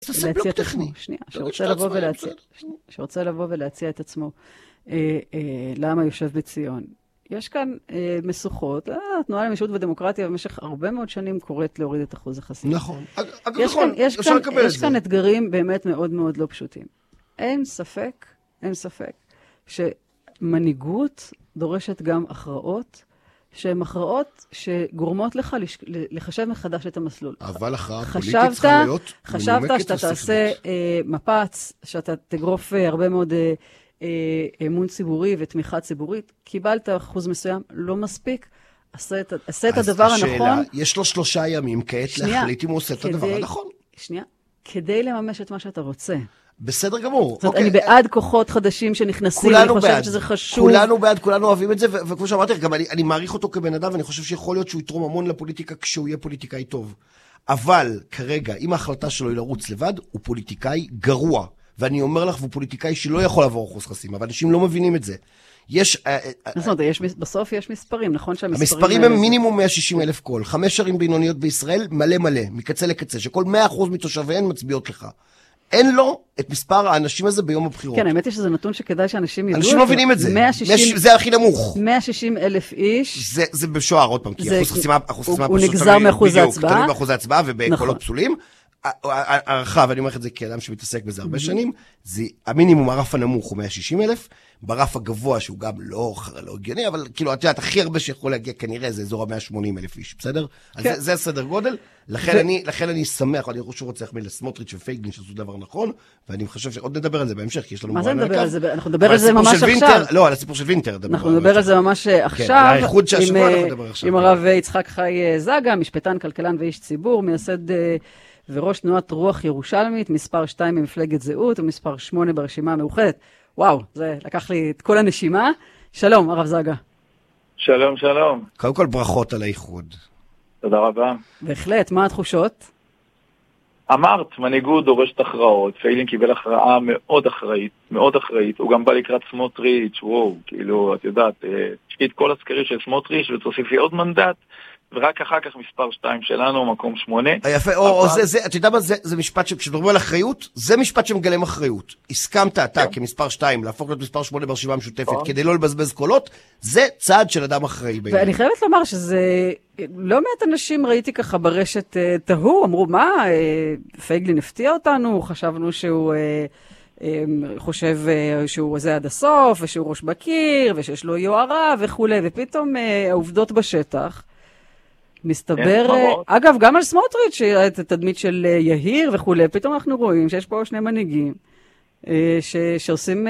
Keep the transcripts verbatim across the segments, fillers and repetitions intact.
להציע את עצמו, שנייה, שרוצה לבוא ולהציע, שרוצה לבוא ולהציע את עצמו לעם היושב בציון. יש כאן משוכות, התנועה למשילות ודמוקרטיה במשך הרבה מאוד שנים קוראת להוריד את אחוז החסימה. נכון, נכון, אפשר לקבל את זה. יש כאן אתגרים באמת מאוד מאוד לא פשוטים. אין ספק, אין ספק, שמנהיגות דורשת גם הכרעות, שהן הכרעות שגורמות לך לחשב מחדש את המסלול. אבל הכרעה פוליטית צריכה להיות חשבת שאתה תעשה מפץ, שאתה תגרוף הרבה מאוד אמון ציבורי ותמיכה ציבורית, קיבלת אחוז מסוים, לא מספיק, עשה את הדבר הנכון. יש לו שלושה ימים כעת להחליט אם הוא עושה את הדבר הנכון. שנייה, כדי לממש את מה שאתה רוצה. בסדר גמור. זאת אומרת, אני בעד כוחות חדשים שנכנסים, אני חושבת שזה חשוב. כולנו בעד, כולנו אוהבים את זה, וכמו שאמרתי, גם אני מעריך אותו כבן אדם, ואני חושב שיכול להיות שהוא יתרום המון לפוליטיקה כשהוא יהיה פוליטיקאי טוב. אבל כרגע, אם ההחלטה שלו היא לרוץ לבד, הוא פוליטיקאי גרוע. ואני אומר לך, הוא פוליטיקאי שלא יכול לעבור אחוז חסימה, אבל אנשים לא מבינים את זה. יש... זאת אומרת, בסוף יש מספרים, נכון שהמספרים... המספרים הם מינימום מאה ושישים אלף קול. חמש ערים בינוניות בישראל, מלא מלא, מקצה לקצה, שכל מאה אחוז מתושביהן מצביעות לך. אין לו את מספר האנשים הזה ביום הבחירות. כן, האמת היא שזה נתון שכדאי שאנשים ידעו. אנשים לא מבינים את זה. זה הכי נמוך. מאה ושישים אלף איש. זה בשוער, עוד פעם, כי אחוז חסימה... הוא נגזר מאחוז ההצבעה. תלוי באחוז ההצבעה ובקולות פסולים. הערכה, ואני אומר את זה כאדם שמתעסק בזה הרבה שנים, זה המינימום, הרף הנמוך הוא מאה ושישים אלף, ברף הגבוה שהוא גם לא הגיוני, אבל כאילו, את יודעת, הכי הרבה שיכול להגיע כנראה זה אזור ה-מאה ושמונים אלף איש, בסדר? אז זה הסדר גודל, לכן אני שמח, אני חושב רוצה להחמיא לסמוטריץ' ופייגלין שעשו דבר נכון, ואני חושב שעוד נדבר על זה בהמשך, כי יש לנו... מה זה נדבר על זה? אנחנו נדבר על זה ממש עכשיו. לא, על הסיפור של וינטר. אנחנו נדבר על זה ממש עכשיו, עם הרב יצחק חי זגה, משפטן, כלכלן ואיש ציבור, מייסד וראש תנועת רוח ירושלמית, מספר שתיים במפלגת זהות, ומספר שמונה ברשימה המאוחדת. וואו, זה לקח לי את כל הנשימה. שלום, הרב זגה. שלום, שלום. קודם כל ברכות על האיחוד. תודה רבה. בהחלט, מה התחושות? אמרת, מנהיגות דורשת הכרעות. פייגלין קיבל הכרעה מאוד אחראית, מאוד אחראית. הוא גם בא לקראת סמוטריץ', וואו, כאילו, את יודעת, תשקיעי את כל הסקרים של סמוטריץ' ותוסיפי עוד מנדט, ורק אחר כך מספר שתיים שלנו, מקום שמונה. יפה, או זה, זה, אתה יודע מה, זה, זה משפט שכשדברים על אחריות, זה משפט שמגלם אחריות. הסכמת אתה כמספר שתיים, להפוך להיות מספר שמונה ברשימה המשותפת, כדי לא לבזבז קולות, זה צעד של אדם אחראי. ואני חייבת לומר שזה, לא מעט אנשים ראיתי ככה ברשת תהו, אמרו, מה, פייגלין הפתיע אותנו, חשבנו שהוא... חושב שהוא זה עד הסוף, ושהוא ראש בקיר, ושיש לו יוערה וכו', ופתאום העובדות בשטח, מסתבר, אגב, גם על סמוטריץ', את התדמית של יהיר וכו', פתאום אנחנו רואים שיש פה שני מנהיגים, שעושים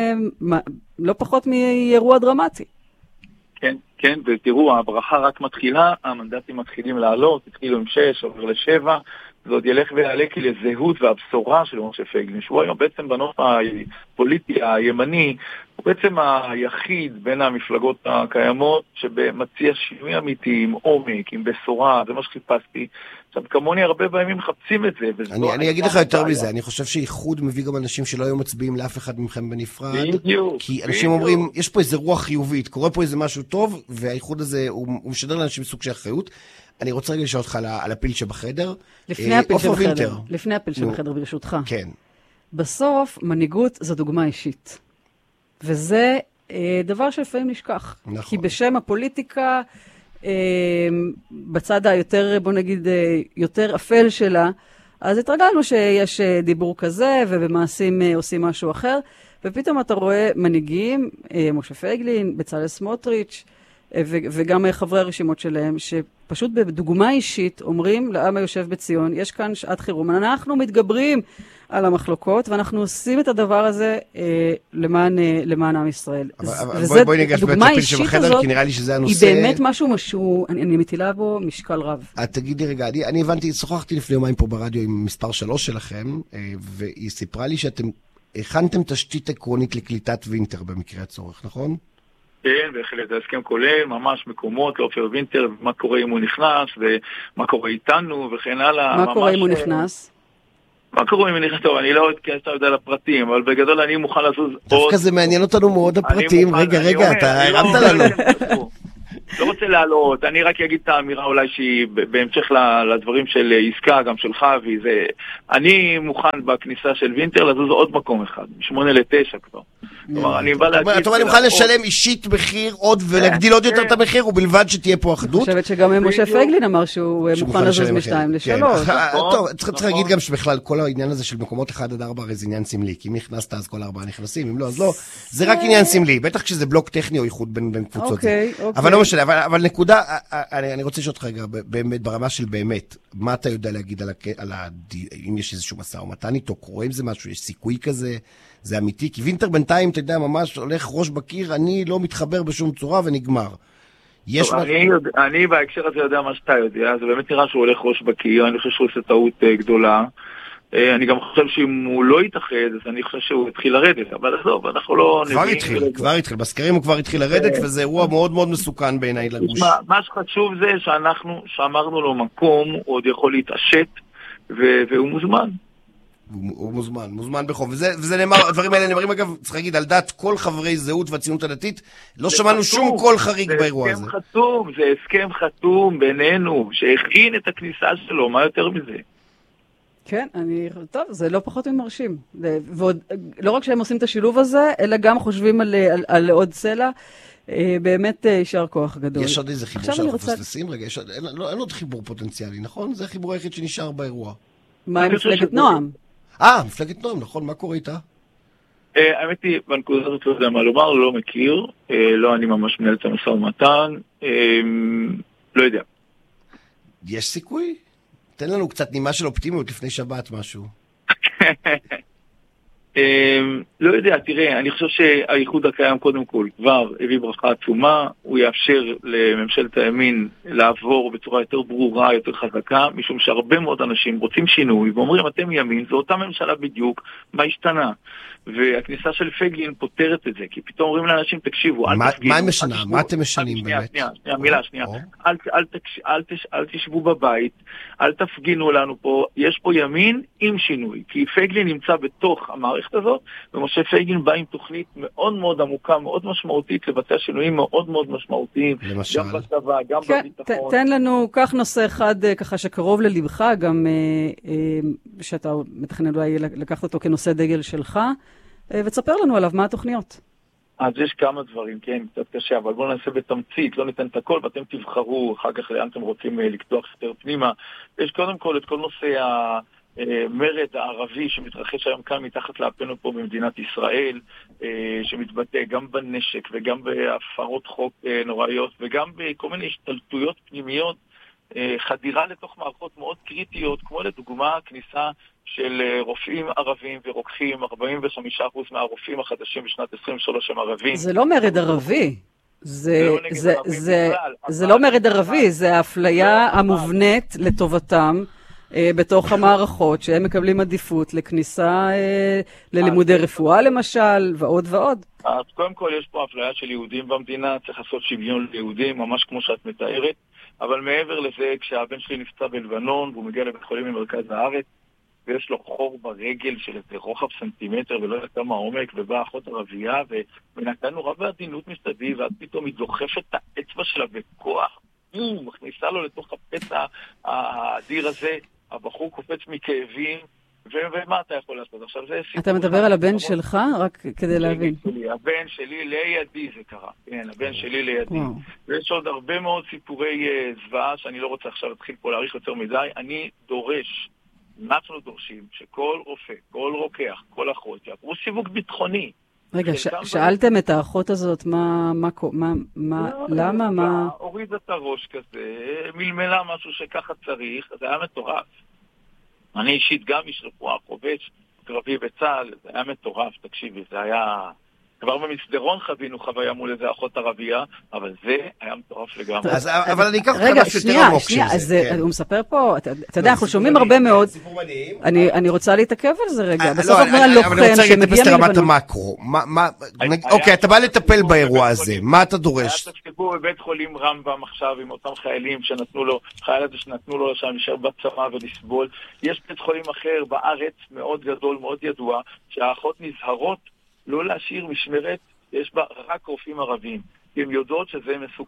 לא פחות מאירוע דרמטי. כן, כן, ותראו, הברכה רק מתחילה, המנדטים מתחילים לעלות, התחילו עם שש, עובר לשבע, זה עוד ילך ויעלה כי לזהות והבשורה של משה פייגלין, שהוא היום בעצם בנוף הפוליטי הימני, הוא בעצם היחיד בין המפלגות הקיימות שמציע שינוי אמיתי עם עומק, עם בשורה, זה מה שחיפשתי. עכשיו, כמוני הרבה בימים מחפשים את זה. אני, אני אגיד לך יותר מזה, אני חושב שאיחוד מביא גם אנשים שלא היו מצביעים לאף אחד מכם בנפרד. בדיוק. כי אנשים אומרים, יש פה איזה רוח חיובית, קורה פה איזה משהו טוב, והאיחוד הזה הוא, הוא משדר לאנשים סוג של אחריות. אני רוצה רגע לשאול אותך על הפיל שבחדר. לפני הפיל שבחדר. לפני הפיל שבחדר, ברשותך. כן. בסוף, מנהיגות זו דוגמה אישית. וזה אה, דבר שלפעמים נשכח. נכון. כי בשם הפוליטיקה, אה, בצד היותר, בוא נגיד, אה, יותר אפל שלה, אז התרגלנו שיש אה, דיבור כזה, ובמעשים אה, עושים משהו אחר, ופתאום אתה רואה מנהיגים, אה, משה פייגלין, בצלאל סמוטריץ', אה, ו- וגם אה, חברי הרשימות שלהם, שפשוט בדוגמה אישית אומרים לעם היושב בציון, יש כאן שעת חירום, אנחנו מתגברים על המחלוקות, ואנחנו עושים את הדבר הזה אה, למען, אה, למען עם ישראל. אבל, אבל בואי, בואי ניגש באמת לפיל שבחדר, כי נראה לי שזה הנושא... היא באמת משהו משהו, אני, אני מטילה בו משקל רב. את תגידי רגע, אני, אני הבנתי, שוחחתי לפני יומיים פה ברדיו עם מספר שלוש שלכם, אה, והיא סיפרה לי שאתם הכנתם תשתית עקרונית לקליטת וינטר במקרה הצורך, נכון? כן, בהחלט, זה הסכם כולל, ממש מקומות, לאופר וינטר, מה קורה אם הוא נכנס, ומה קורה איתנו, וכן הלאה. מה קורה אם הוא נכנס? מה קורה אם אני נכנס? טוב, אני לא אתכנס על הפרטים, אבל בגדול אני מוכן לזוז עוד... דווקא זה מעניין אותנו מאוד הפרטים. רגע, רגע, אתה הרמת לנו. לא רוצה לעלות, אני רק אגיד את האמירה אולי שהיא בהמשך לדברים של עסקה, גם של חווי, זה, אני מוכן בכניסה של וינטר לזוז עוד מקום אחד, משמונה לתשע כבר. כלומר, אני בא להגיד... אתה אומר, אני מוכן לשלם אישית מחיר עוד ולהגדיל עוד יותר את המחיר, ובלבד שתהיה פה אחדות. אני חושבת שגם משה פייגלין אמר שהוא מוכן לזוז משתיים לשלוש. טוב, צריך להגיד גם שבכלל כל העניין הזה של מקומות אחד עד ארבע הרי זה עניין סמלי, כי אם נכנסת אז כל ארבעה נכנסים, אם לא אז לא, זה רק עניין סמלי, בטח כשזה בלוק טכני או איחוד בין קבוצות. אבל לא משנה, אבל נקודה, אני רוצה לשאול אותך רגע, באמת, ברמה של באמת, מה אתה יודע להגיד על אם יש איזשהו מסע או מתן איתו, קורה אם זה משהו, יש סיכוי כזה, זה אמיתי, כי וינטר בינתיים, אתה יודע, ממש הולך ראש בקיר, אני לא מתחבר בשום צורה ונגמר. טוב, אני, אני בהקשר הזה יודע מה שאתה יודע, זה באמת נראה שהוא הולך ראש בקיר, אני חושב שהוא עושה טעות גדולה, אני גם חושב שאם הוא לא יתאחד, אז אני חושב שהוא התחיל לרדת, אבל עזוב, אנחנו לא... כבר התחיל, כבר התחיל, בסקרים הוא כבר התחיל לרדת, וזה אירוע מאוד מאוד מסוכן בעיניי לגוש. מה שחשוב זה שאנחנו, שאמרנו לו מקום, הוא עוד יכול להתעשת, והוא מוזמן. הוא מוזמן, מוזמן בחום, וזה נאמר, הדברים האלה נאמרים אגב, צריך להגיד, על דעת כל חברי זהות והציונות הדתית, לא שמענו שום קול חריג באירוע הזה. זה הסכם חתום, זה הסכם חתום בינינו, שהכין את הכניסה שלו, מה יותר מזה? כן, אני, טוב, זה לא פחות ממרשים. ועוד, לא רק שהם עושים את השילוב הזה, אלא גם חושבים על, על, על עוד צלע, באמת יישר כוח גדול. יש עוד איזה חיבור שאנחנו מפספסים? רגע, יש עוד, אין, לא, אין עוד חיבור פוטנציאלי, נכון? זה החיבור היחיד שנשאר באירוע. מה עם מפלגת נועם? אה, מפלגת נועם, נכון, מה קורה איתה? האמת היא, בנקודה הזאת לא יודע מה לומר, לא מכיר, לא אני ממש מנהל את המשא ומתן, לא יודע. יש סיכוי? תן לנו קצת נימה של אופטימיות לפני שבת משהו. לא יודע, תראה, אני חושב שהאיחוד הקיים קודם כל כבר הביא ברכה עצומה, הוא יאפשר לממשלת הימין לעבור בצורה יותר ברורה, יותר חזקה, משום שהרבה מאוד אנשים רוצים שינוי, ואומרים אתם ימין, זו אותה ממשלה בדיוק, מה השתנה? והכניסה של פייגלין פותרת את זה, כי פתאום אומרים לאנשים, תקשיבו, אל תפגינו. מה הם משנה? מה אתם משנים באמת? שנייה, שנייה, מילה, שנייה. אל תשבו בבית, אל תפגינו לנו פה, יש פה ימין עם שינוי, כי פייגלין נמצא בתוך המערכת הזאת, ומשה פייגלין בא עם תוכנית מאוד מאוד עמוקה, מאוד משמעותית, לבצע שינויים מאוד מאוד משמעותיים, גם בצבא, גם בביטחון. תן לנו, כך נושא אחד ככה שקרוב ללבך, גם שאתה מתכנן אולי לקחת אותו כנושא דגל שלך, ותספר לנו עליו, מה התוכניות? אז יש כמה דברים, כן, קצת קשה, אבל בואו נעשה בתמצית, לא ניתן את הכל, ואתם תבחרו אחר כך לאן אתם רוצים לקטוח יותר פנימה. יש קודם כל את כל נושא המרד הערבי שמתרחש היום כאן מתחת לאפנו פה במדינת ישראל, שמתבטא גם בנשק וגם בהפרות חוק נוראיות, וגם בכל מיני השתלטויות פנימיות, חדירה לתוך מערכות מאוד קריטיות, כמו לדוגמה כניסה של רופאים ערבים ורוקחים, ארבעים וחמישה אחוז מהרופאים החדשים בשנת עשרים ושלוש הם ערבים. זה לא מרד ערבי. זה לא מרד ערבי, זה האפליה המובנית לטובתם בתוך המערכות, שהם מקבלים עדיפות לכניסה ללימודי רפואה למשל, ועוד ועוד. אז קודם כל יש פה אפליה של יהודים במדינה, צריך לעשות שוויון ליהודים, ממש כמו שאת מתארת, אבל מעבר לזה, כשהבן שלי נפצע בלבנון, והוא מגיע לבית חולים ממרכז הארץ, ויש לו חור ברגל של איזה רוחב סנטימטר ולא יודע כמה עומק, ובאה אחות ערבייה, ונתנו רב בעדינות מסביב, ואז פתאום היא דוחפת את האצבע שלה בכוח, מכניסה לו לתוך הפצע האדיר הזה, הבחור קופץ מכאבים, ומה אתה יכול לעשות? עכשיו זה סיפור... אתה מדבר על הבן שלך? רק כדי להבין. הבן שלי לידי זה קרה. כן, הבן שלי לידי. ויש עוד הרבה מאוד סיפורי זוועה, שאני לא רוצה עכשיו להתחיל פה להאריך יותר מדי. אני דורש, אנחנו דורשים, שכל רופא, כל רוקח, כל אחות, יעברו סיווג ביטחוני. רגע, שאלתם את האחות הזאת, מה, מה, למה, מה... הוריד את הראש כזה, מלמלה משהו שככה צריך, זה היה מטורף. אני אישית גם איש רפואה, חובש, קרבי בצה"ל, זה היה מטורף, תקשיבי, זה היה... כבר במסדרון חווינו חוויה מול איזה אחות ערבייה, אבל זה היה מטורף לגמרי. אבל אני אקח רגע, שנייה, שנייה, אז הוא מספר פה, אתה יודע, אנחנו שומעים הרבה מאוד, אני רוצה להתעכב על זה רגע, בסוף אנחנו על לוחם שמגיע מלבנון. אני רוצה לרמת המקרו, אוקיי, אתה בא לטפל באירוע הזה, מה אתה דורש? היה תפסקו בבית חולים רמב"ם עכשיו עם אותם חיילים שנתנו לו, חייל הזה שנתנו לו שם להישאר בצבא ולסבול, יש בית חולים אחר בארץ מאוד גדול, מאוד ידוע, שהאחות נזהרות לא להשאיר משמרת, יש בה רק רופאים ערבים, כי הם יודעות שזה מסוכן.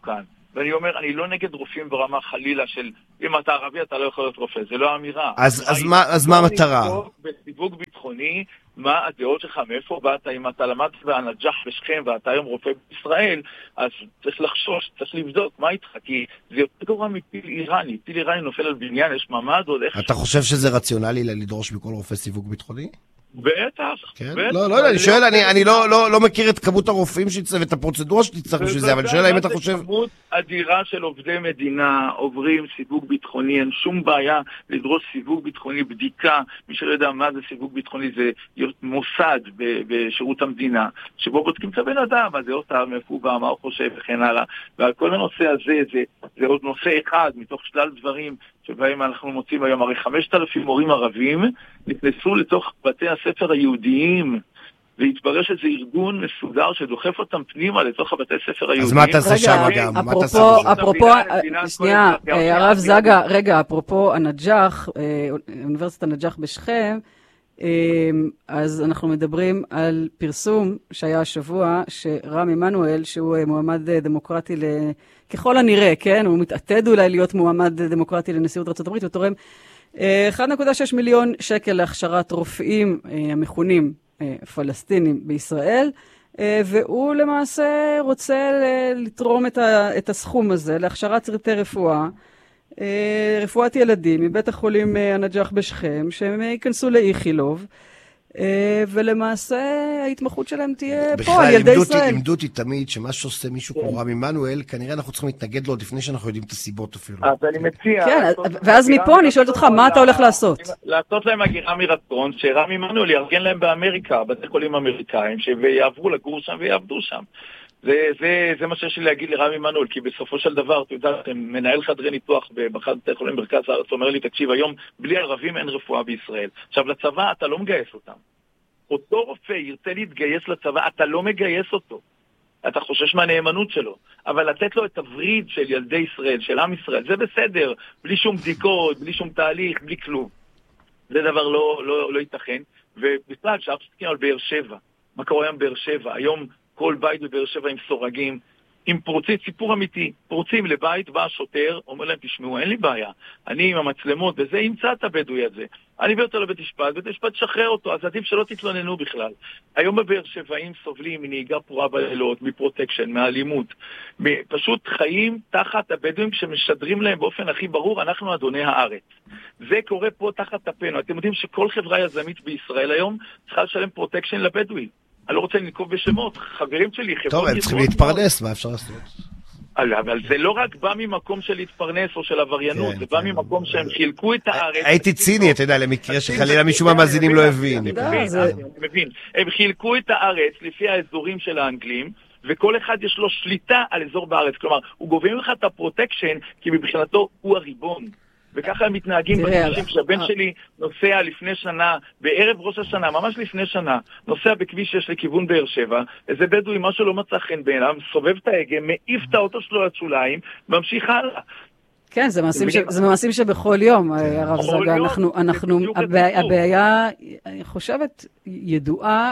ואני אומר, אני לא נגד רופאים ברמה חלילה של אם אתה ערבי אתה לא יכול להיות רופא, זה לא אמירה. אז, אז, מה, אז מה המטרה? בסיווג ביטחוני, מה הדעות שלך, מאיפה באת, אם אתה למדת בנג'ח בשכם ואתה היום רופא בישראל, אז צריך לחשוש, צריך לבדוק, מה איתך? כי זה יותר גרוע מפיל איראני, פיל איראני נופל על בניין, יש ממד עוד איך... אתה חושב שזה רציונלי לדרוש מכל רופא סיווג ביטחוני? בטח. כן? לא, לא, אני שואל, אני לא מכיר את כמות הרופאים שצריך ואת הפרוצדורה שתצטרך בשביל זה, אבל שואל האם אתה חושב... כמות אדירה של עובדי מדינה עוברים סיווג ביטחוני, אין שום בעיה לדרוש סיווג ביטחוני, בדיקה, מי שלא יודע מה זה סיווג ביטחוני, זה מוסד בשירות המדינה, שבו בודקים את הבן אדם, אז זה אותה מפובה, מה הוא חושב וכן הלאה, ועל כל הנושא הזה, זה עוד נושא אחד מתוך שלל דברים שבהם אנחנו מוצאים היום, הרי חמשת אלפים מורים ערבים נכנסו לתוך בתי הספר היהודיים, והתברר שזה ארגון מסודר שדוחף אותם פנימה לתוך הבתי ספר היהודיים. אז מה תעשה שם גם? אפרופו, שנייה, הרב זגה, רגע, אפרופו הנג'ח, אוניברסיטת הנג'ח בשכם, אז אנחנו מדברים על פרסום שהיה השבוע, שרם עמנואל, שהוא מועמד דמוקרטי ככל הנראה, כן? הוא מתעתד אולי להיות מועמד דמוקרטי לנשיאות ארצות הברית, הוא תורם אחד נקודה שש מיליון שקל להכשרת רופאים המכונים פלסטינים בישראל, והוא למעשה רוצה לתרום את הסכום הזה להכשרת צוותי רפואה, רפואת ילדים מבית החולים הנג'ח בשכם, שהם ייכנסו לאיכילוב, ולמעשה ההתמחות שלהם תהיה פה על ילדי ישראל. בכלל, לימדו אותי תמיד שמה שעושה מישהו כמו רם עמנואל, כנראה אנחנו צריכים להתנגד לו עוד לפני שאנחנו יודעים את הסיבות אפילו. אז אני מציע... כן, ואז מפה אני שואלת אותך, מה אתה הולך לעשות? לעשות להם הגירה מרצון, שרם עמנואל יארגן להם באמריקה, בתי חולים אמריקאים, שיעברו לגור שם ויעבדו שם. זה, זה, זה מה שיש לי להגיד לרם עמנואל, כי בסופו של דבר, אתה יודע, מנהל חדרי ניתוח באחד בתי חולים מרכז הארץ, אומר לי, תקשיב, היום בלי ערבים אין רפואה בישראל. עכשיו, לצבא אתה לא מגייס אותם. אותו רופא ירצה להתגייס לצבא, אתה לא מגייס אותו. אתה חושש מהנאמנות שלו. אבל לתת לו את הווריד של ילדי ישראל, של עם ישראל, זה בסדר, בלי שום בדיקות, בלי שום תהליך, בלי כלום. זה דבר לא, לא, לא ייתכן. ובכלל, שאנחנו מסתכלים על באר שבע. מה קורה היום באר שבע? היום כל בית בבאר שבע עם סורגים, עם פורצי, סיפור אמיתי, פורצים לבית, בא השוטר, אומר להם, תשמעו, אין לי בעיה, אני עם המצלמות, וזה ימצא את הבדואי הזה. אני הביא אותו לבית משפט, בית משפט שחרר אותו, אז עדיף שלא תתלוננו בכלל. היום בבאר שבעים סובלים מנהיגה פרועה בלילות, מפרוטקשן, מאלימות, פשוט חיים תחת הבדואים שמשדרים להם באופן הכי ברור, אנחנו אדוני הארץ. זה קורה פה תחת הפנו. אתם יודעים שכל חברה יזמית בישראל היום צריכה לשלם פרוטקשן לבדואים. אני לא רוצה לנקוב בשמות, חברים שלי, חברות... טוב, הם צריכים להתפרנס, מה אפשר לעשות? אבל זה לא רק בא ממקום של להתפרנס או של עבריינות, זה בא ממקום שהם חילקו את הארץ... הייתי ציני, אתה יודע, למקרה שחלילה מישהו מהמאזינים לא הבין. אני מבין. הם חילקו את הארץ לפי האזורים של האנגלים, וכל אחד יש לו שליטה על אזור בארץ. כלומר, הוא גובה ממך את הפרוטקשן, כי מבחינתו הוא הריבון. וככה הם מתנהגים בכבישים. כשהבן שלי נוסע לפני שנה, בערב ראש השנה, ממש לפני שנה, נוסע בכביש שש לכיוון באר שבע, איזה בדואי, משהו לא מצא חן בעיניו, סובב את ההגה, מעיף את האוטו שלו לשוליים, ממשיך הלאה. כן, זה מעשים, ש... זה מעשים שבכל יום, הרב זגה, אנחנו, אנחנו, הבעיה, אני חושבת, ידועה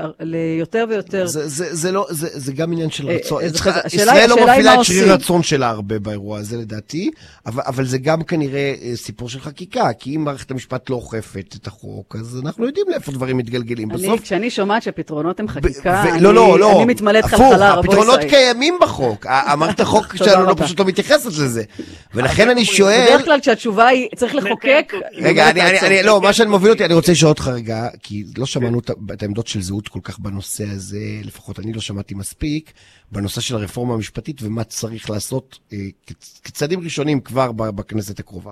ליותר ויותר. זה, זה, זה לא, זה, זה גם עניין של רצון. ישראל לא מפעילה את שריר רצון שלה הרבה באירוע הזה, לדעתי, אבל, אבל זה גם כנראה סיפור של חקיקה, כי אם מערכת המשפט לא אוכפת את החוק, אז אנחנו יודעים לאיפה דברים מתגלגלים. בסוף... כשאני שומעת שהפתרונות הם חקיקה, ב- ו- לא, לא, לא. אני מתמלאת חלחלה. הפתרונות קיימים בחוק. המערכת החוק שלנו לא פשוט לא מתייחסת לזה. ולכן אני שואל... בדרך כלל כשהתשובה היא, צריך לחוקק... רגע, אני, אני, אני, לא, מה שאני מוביל אותי, אני רוצה לשאול אותך רגע, כי לא שמענו את העמדות של זהות כל כך בנושא הזה, לפחות אני לא שמעתי מספיק, בנושא של הרפורמה המשפטית, ומה צריך לעשות כצעדים ראשונים כבר בכנסת הקרובה.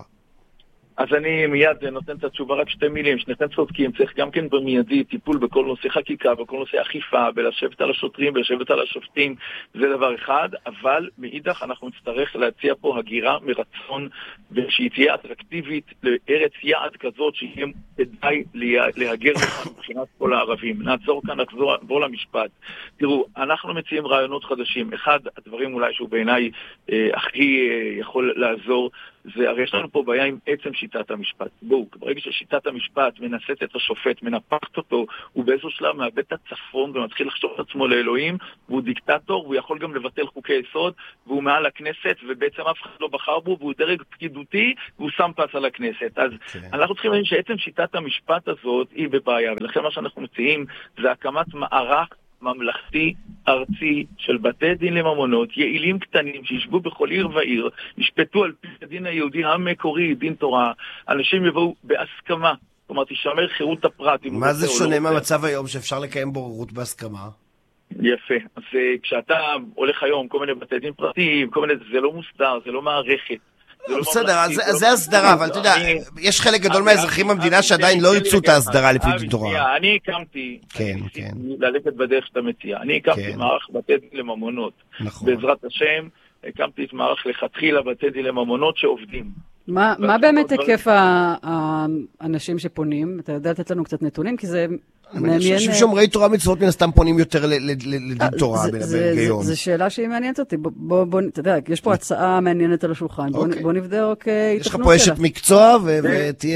אז אני מיד נותן את התשובה רק שתי מילים, שניכם צודקים, צריך גם כן במיידי טיפול בכל נושא חקיקה, בכל נושא אכיפה, בלשבת על השוטרים, בלשבת על השופטים, זה דבר אחד, אבל מאידך אנחנו נצטרך להציע פה הגירה מרצון, ושהיא תהיה אטרקטיבית לארץ יעד כזאת, שיהיה כדאי להגר מבחינת כל הערבים. נעצור כאן, נחזור למשפט. תראו, אנחנו מציעים רעיונות חדשים. אחד הדברים אולי שהוא בעיניי אה, הכי אה, יכול לעזור, זה, הרי יש לנו פה בעיה עם עצם שיטת המשפט. בואו, ברגע ששיטת המשפט מנסית את השופט, מנפחת אותו, הוא באיזשהו שלב מאבד את הצפון ומתחיל לחשוב את עצמו לאלוהים, והוא דיקטטור, והוא יכול גם לבטל חוקי יסוד, והוא מעל הכנסת, ובעצם אף אחד לא בחר בו, והוא דרג פקידותי, והוא שם פס על הכנסת. אז okay. אנחנו צריכים להבין שעצם שיטת המשפט הזאת היא בבעיה, ולכן מה שאנחנו מציעים זה הקמת מערך ממלכתי ארצי של בתי דין לממונות, יעילים קטנים שישבו בכל עיר ועיר, ישפטו על פי הדין היהודי המקורי, דין תורה, אנשים יבואו בהסכמה, כלומר תשמר חירות הפרט. מה זה שונה מהמצב היום שאפשר לקיים בוררות בהסכמה? יפה, אז כשאתה הולך היום כל מיני בתי דין פרטיים, כל מיני, זה לא מוסדר, זה לא מערכת. בסדר, זה הסדרה, אבל אתה יודע, יש חלק גדול מהאזרחים במדינה שעדיין לא ירצו את ההסדרה לפי דין תורה. אני הקמתי, ללכת בדרך שאתה מציע, אני הקמתי מערך בתי דין לממונות. בעזרת השם, הקמתי את מערך לכתחילה בתי דין לממונות שעובדים. מה באמת היקף האנשים שפונים? אתה יודע לתת לנו קצת נתונים? כי זה מעניין... שומרי תורה מצוות מן הסתם פונים יותר לדין תורה בהיגיון. זו שאלה שהיא מעניינת אותי. בוא, אתה יודע, יש פה הצעה מעניינת על השולחן. בוא נבדוק יש לך פה אשת מקצוע ותהיה...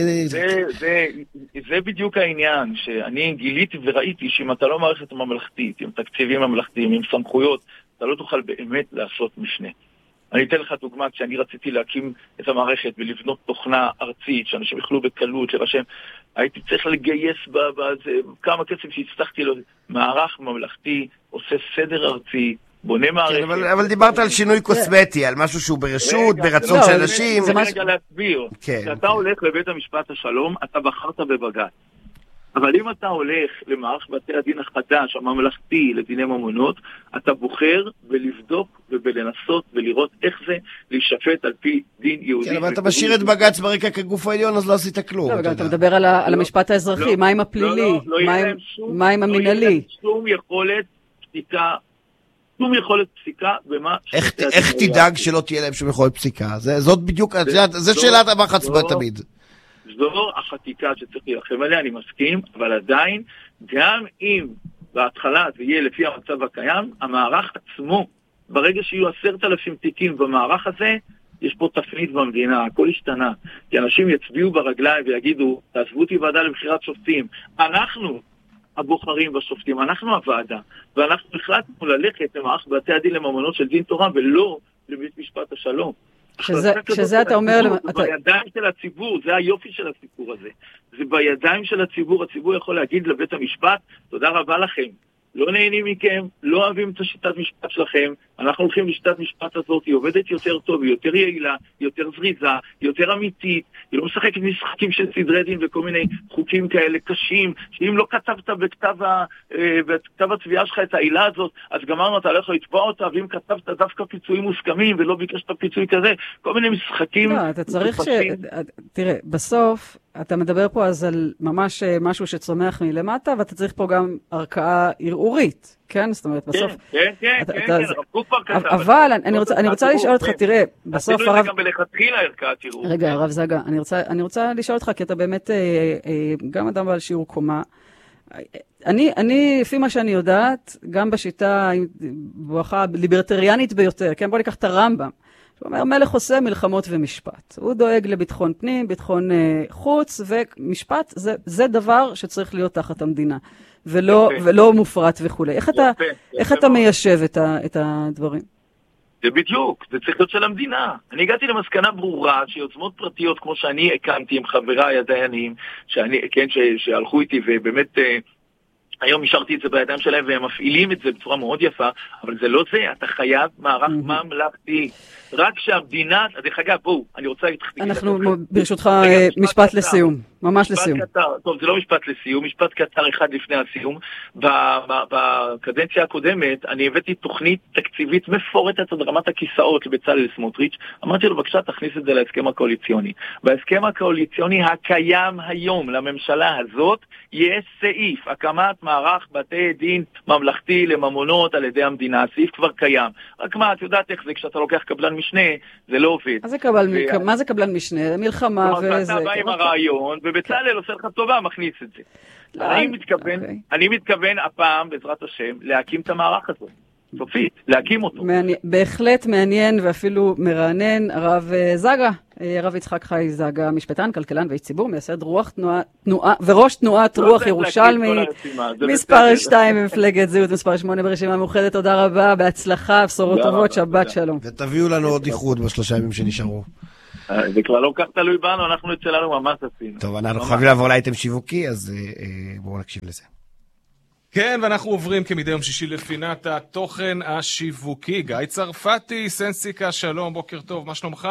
זה בדיוק העניין, שאני גיליתי וראיתי שאם אתה לא מערכת ממלכתית, עם תקציבים ממלכתיים, עם סמכויות, אתה לא תוכל באמת לעשות משנה. אני אתן לך דוגמה, כשאני רציתי להקים את המערכת ולבנות תוכנה ארצית, שאנשים יוכלו בקלות, שרשם, הייתי צריך לגייס בזה, כמה כסף שהצלחתי לו, מערך ממלכתי, עושה סדר ארצי, בונה מערכת. כן, אבל, אבל דיברת על שינוי קוסמטי, על משהו שהוא ברשות, ברצון של אנשים. זה רגע להסביר, כשאתה הולך לבית המשפט השלום, אתה בחרת בבג"ץ. אבל אם אתה הולך למערך בתי הדין החדש, הממלכתי, לדיני ממונות, אתה בוחר בלבדוק ובלנסות ולראות איך זה להישפט על פי דין יהודי. כן, אבל אתה משאיר את בג"ץ ברקע כגוף העליון, אז לא עשית כלום. לא, אתה מדבר על המשפט האזרחי, מה עם הפלילי? מה עם המנהלי? לא יהיה להם שום יכולת פסיקה, שום יכולת פסיקה במה... איך תדאג שלא תהיה להם שום יכולת פסיקה? זאת בדיוק, זה שאלת המחץ תמיד. זו החקיקה שצריך להילחם עליה, אני מסכים, אבל עדיין, גם אם בהתחלה זה יהיה לפי המצב הקיים, המערך עצמו, ברגע שיהיו עשרת אלפים תיקים במערך הזה, יש פה תפנית במדינה, הכל השתנה. כי אנשים יצביעו ברגליים ויגידו, תעזבו אותי ועדה לבחירת שופטים. אנחנו הבוחרים בשופטים, אנחנו הוועדה, ואנחנו החלטנו ללכת למערך בתי הדין לממונות של דין תורה, ולא לבית משפט השלום. שזה, שזה אתה אומר... זה בידיים של הציבור, זה היופי של הסיפור הזה. זה בידיים של הציבור, הציבור יכול להגיד לבית המשפט, תודה רבה לכם, לא נהנים מכם, לא אוהבים את השיטת משפט שלכם, אנחנו הולכים לשיטת משפט הזאת, היא עובדת יותר טוב, היא יותר יעילה, היא יותר זריזה, היא יותר אמיתית, היא לא משחקת משחקים של סדרי דין וכל מיני חוקים כאלה קשים, שאם לא כתבת בכתב, ה, בכתב התביעה שלך את העילה הזאת, אז גמרנו, אתה לא יכול לתבוע אותה, ואם כתבת דווקא פיצויים מוסכמים ולא ביקשת פיצוי כזה, כל מיני משחקים... לא, אתה צריך ש... תראה, בסוף... אתה מדבר פה אז על ממש משהו שצומח מלמטה, ואתה צריך פה גם ערכאה ערעורית, כן? זאת אומרת, בסוף... כן, כן, כן, כן, הרב קוק כבר כתב. אבל אני רוצה לשאול אותך, תראה, בסוף הרב... עשינו את זה גם בלכתחילה ערכאת ערעור. רגע, הרב זגה, אני רוצה לשאול אותך, כי אתה באמת גם אדם בעל שיעור קומה. אני, אני, לפי מה שאני יודעת, גם בשיטה בואכה ליברטריאנית ביותר, כן? בוא ניקח את הרמב"ם. הוא אומר, מלך עושה מלחמות ומשפט. הוא דואג לביטחון פנים, ביטחון אה, חוץ, ומשפט זה, זה דבר שצריך להיות תחת המדינה, ולא, ולא מופרט וכו'. איך אתה, איך אתה מיישב את, ה, את הדברים? זה בדיוק, זה צריך להיות של המדינה. אני הגעתי למסקנה ברורה שיוזמות פרטיות, כמו שאני הקמתי עם חבריי הדיינים, שאני, כן, ש, שהלכו איתי ובאמת... אה, היום השארתי את זה בידיים שלהם והם מפעילים את זה בצורה מאוד יפה, אבל זה לא זה, אתה חייב מערך ממלכתי. רק שהמדינה, דרך אגב, בואו, אני רוצה להתחיל. אנחנו ברשותך משפט לסיום, ממש לסיום. טוב, זה לא משפט לסיום, משפט קצר אחד לפני הסיום. בקדנציה הקודמת אני הבאתי תוכנית תקציבית מפורטת עד רמת הכיסאות לבצלאל סמוטריץ'. אמרתי לו, בבקשה, תכניס את זה להסכם הקואליציוני. בהסכם הקואליציוני הקיים היום לממשלה הזאת, יש סעיף, הקמת מערך בתי דין ממלכתי לממונות על ידי המדינה. הסעיף כבר קיים. רק מה, את יודעת איך זה, כשאתה לוקח קבלן משנה, זה לא עובד. מה זה קבלן משנה? מלחמה וזה... אתה בא עם הרעיון, ובצלאל עושה לך טובה, מכניס את זה. אני מתכוון, אני מתכוון הפעם, בעזרת השם, להקים את המערך הזה. סופית, להקים אותו. מעניין, בהחלט מעניין ואפילו מרענן. הרב זגה, הרב יצחק חי זגה, משפטן, כלכלן ואיש ציבור, מייסד רוח תנועה, תנועה וראש תנועת רוח ירושלמי, מספר שתיים במפלגת זהות, מספר שמונה ברשימה המאוחדת. תודה רבה, בהצלחה, בשורות טובות, שבת שלום. ותביאו לנו עוד איחוד בשלושה ימים שנשארו. זה כבר לא כך תלוי בנו, אנחנו את שלנו ממש עשינו. טוב, אנחנו חייבים לעבור לאייטם שיווקי, אז בואו נקשיב לזה. כן, ואנחנו עוברים כמדי יום שישי לפינת התוכן השיווקי. גיא צרפתי, סנסיקה, שלום, בוקר טוב, מה שלומך?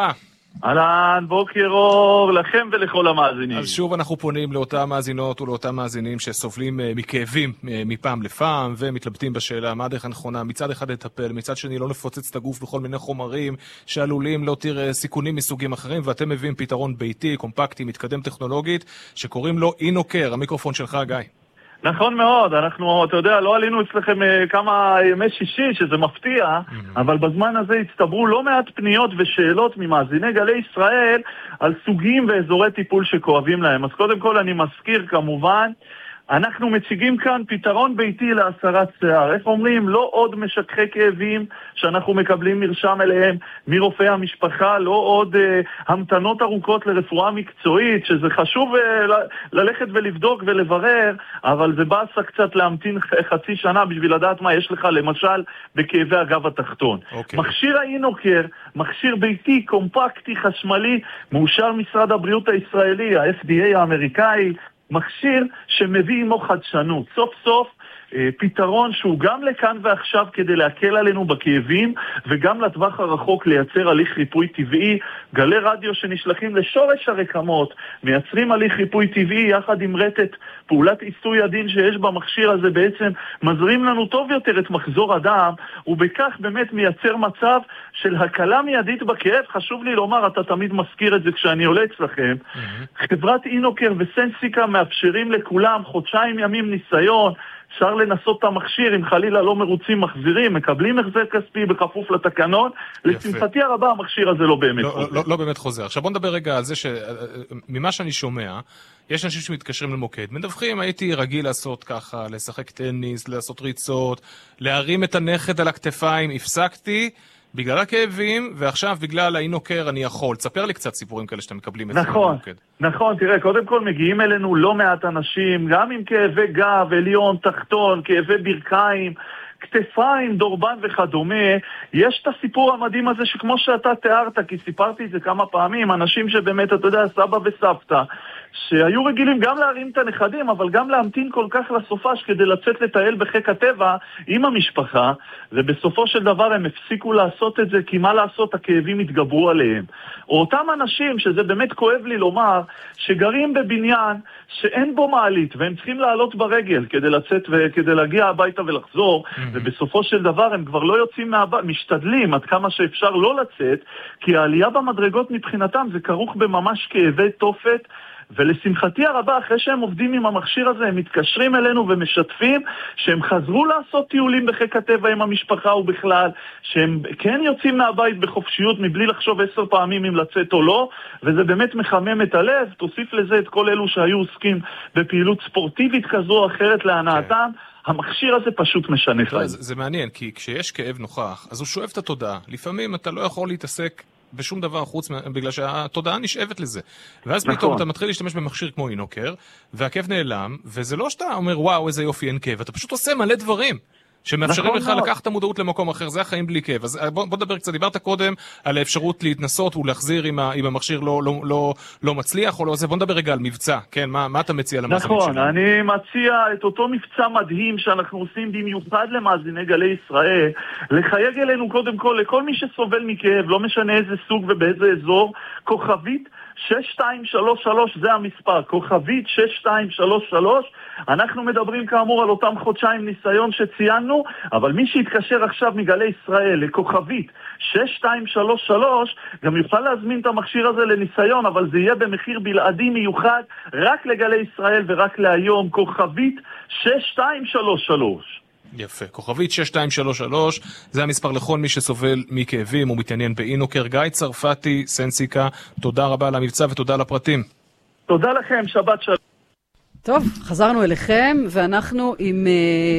אהלן, בוקר אור לכם ולכל המאזינים. אז שוב אנחנו פונים לאותם מאזינות ולאותם מאזינים שסובלים מכאבים מפעם לפעם ומתלבטים בשאלה מה הדרך הנכונה, מצד אחד לטפל, מצד שני לא לפוצץ את הגוף בכל מיני חומרים שעלולים להותיר סיכונים מסוגים אחרים, ואתם מביאים פתרון ביתי, קומפקטי, מתקדם טכנולוגית, שקוראים לו אינוקר. המיקרופון שלך, גיא. נכון מאוד, אנחנו, אתה יודע, לא עלינו אצלכם כמה ימי שישי, שזה מפתיע, mm-hmm. אבל בזמן הזה הצטברו לא מעט פניות ושאלות ממאזיני גלי ישראל על סוגים ואזורי טיפול שכואבים להם. אז קודם כל אני מזכיר כמובן, אנחנו מציגים כאן פתרון ביתי להסרת שיער. איך אומרים? לא עוד משככי כאבים שאנחנו מקבלים מרשם אליהם מרופאי המשפחה, לא עוד אה, המתנות ארוכות לרפואה מקצועית, שזה חשוב אה, ל- ללכת ולבדוק ולברר, אבל זה באסה קצת להמתין חצי שנה בשביל לדעת מה יש לך, למשל בכאבי הגב התחתון. Okay. מכשיר האינוקר, מכשיר ביתי, קומפקטי, חשמלי, מאושר משרד הבריאות הישראלי, ה-אף די איי האמריקאי, מכשיר שמביא עמו חדשנות. סוף סוף אה, פתרון שהוא גם לכאן ועכשיו כדי להקל עלינו בכאבים, וגם לטווח הרחוק לייצר הליך ריפוי טבעי. גלי רדיו שנשלחים לשורש הרקמות, מייצרים הליך ריפוי טבעי יחד עם רטט, פעולת עיסוי הדין שיש במכשיר הזה בעצם מזרים לנו טוב יותר את מחזור הדם, ובכך באמת מייצר מצב של הקלה מיידית בכאב. חשוב לי לומר, אתה תמיד מזכיר את זה כשאני עולה אצלכם, mm-hmm. חברת אינוקר וסנסיקה מאפשרים לכולם חודשיים ימים ניסיון, אפשר לנסות את המכשיר, אם חלילה לא מרוצים מחזירים, מקבלים החזר כספי בכפוף לתקנון. לשמחתי הרבה המכשיר הזה לא באמת לא, חוזר. לא, לא באמת חוזר. עכשיו בוא נדבר רגע על זה שממה שאני שומע, יש אנשים שמתקשרים למוקד, מדווחים, הייתי רגיל לעשות ככה, לשחק טניס, לעשות ריצות, להרים את הנכד על הכתפיים, הפסקתי בגלל הכאבים, ועכשיו בגלל האינוקר אני יכול. תספר לי קצת סיפורים כאלה שאתם מקבלים את זה במוקד. נכון, תראה, קודם כל מגיעים אלינו לא מעט אנשים, גם עם כאבי גב, עליון, תחתון, כאבי ברכיים, כתפיים, דורבן וכדומה. יש את הסיפור המדהים הזה שכמו שאתה תיארת, כי סיפרתי את זה כמה פעמים, אנשים שבאמת, אתה יודע, סבא וסבתא, שהיו רגילים גם להרים את הנכדים, אבל גם להמתין כל כך לסופש כדי לצאת לטייל בחיק הטבע עם המשפחה, ובסופו של דבר הם הפסיקו לעשות את זה, כי מה לעשות, הכאבים התגברו עליהם. או אותם אנשים, שזה באמת כואב לי לומר, שגרים בבניין שאין בו מעלית, והם צריכים לעלות ברגל כדי לצאת וכדי להגיע הביתה ולחזור, mm-hmm. ובסופו של דבר הם כבר לא יוצאים מהבית, משתדלים עד כמה שאפשר לא לצאת, כי העלייה במדרגות מבחינתם זה כרוך בממש כאבי תופת, ולשמחתי הרבה, אחרי שהם עובדים עם המכשיר הזה, הם מתקשרים אלינו ומשתפים שהם חזרו לעשות טיולים בחיק הטבע עם המשפחה ובכלל, שהם כן יוצאים מהבית בחופשיות מבלי לחשוב עשר פעמים אם לצאת או לא, וזה באמת מחמם את הלב. תוסיף לזה את כל אלו שהיו עוסקים בפעילות ספורטיבית כזו או אחרת להנאתם, המכשיר הזה פשוט משנה חיים. זה, זה מעניין, כי כשיש כאב נוכח, אז הוא שואב את התודעה. לפעמים אתה לא יכול להתעסק בשום דבר חוץ, בגלל שהתודעה נשאבת לזה. ואז נכון. פתאום אתה מתחיל להשתמש במכשיר כמו אינוקר, והכאב נעלם, וזה לא שאתה אומר, וואו, איזה יופי, אין כאב. אתה פשוט עושה מלא דברים שמאפשרים נכון לך מאוד. לקחת את המודעות למקום אחר. זה החיים בלי כאב. אז בוא, בוא נדבר קצת. דיברת קודם על האפשרות להתנסות ולהחזיר אם, אם המכשיר לא, לא, לא, לא מצליח או לא זה. בוא נדבר רגע על מבצע. כן, מה, מה אתה מציע למאזינים שלנו? נכון, אני מציע את אותו מבצע מדהים שאנחנו עושים במיוחד למאזיני גלי ישראל, לחייג אלינו קודם כל לכל מי שסובל מכאב, לא משנה איזה סוג ובאיזה אזור, כוכבית שש שתיים שלוש שלוש, זה המספר, כוכבית שש שתיים שלוש שלוש. אנחנו מדברים כאמור על אותם חודשיים ניסיון שציינו, אבל מי שיתקשר עכשיו מגלי ישראל לכוכבית שש שתיים שלוש שלוש גם יוכל להזמין את המכשיר הזה לניסיון, אבל זה יהיה במחיר בלעדי מיוחד רק לגלי ישראל ורק להיום. כוכבית שש שתיים שלוש שלוש. יפה, כוכבית שש שתיים שלוש שלוש, זה המספר לכל מי שסובל מכאבים ומתעניין באינוקר. גיא צרפתי, סנסיקה, תודה רבה על המבצע ותודה על הפרטים. תודה לכם, שבת שלום. טוב, חזרנו אליכם, ואנחנו עם uh,